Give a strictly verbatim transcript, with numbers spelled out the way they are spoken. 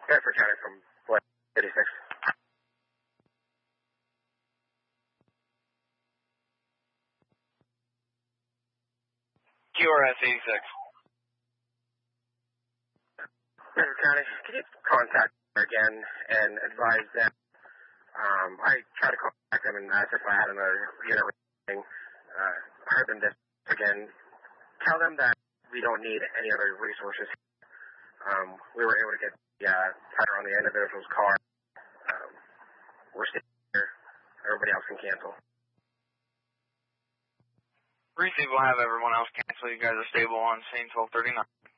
Bedford County from what, eighty-six. Q R S eighty-six. Bedford County, can you contact her again and advise them? Um, I tried to contact them and ask if I had another unit thing. Uh, I heard them this again. Tell them that we don't need any other resources. Um, we were able to get the uh, tire on the individual's car. Um, we're staying here. Everybody else can cancel. Receive will have everyone else cancel. You guys are stable on scene twelve thirty-nine.